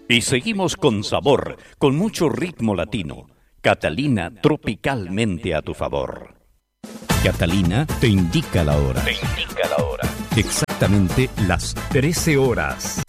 Y seguimos con sabor, con mucho ritmo latino. Catalina, tropicalmente a tu favor. Catalina te indica la hora. Exactamente las 13 horas.